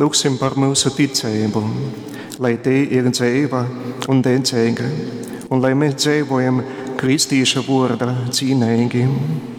lūksim par mūsu ticību, lai te ir dzīva un dedzīga, un lai mēs dzīvojam Kristīša vārda cīnīgi.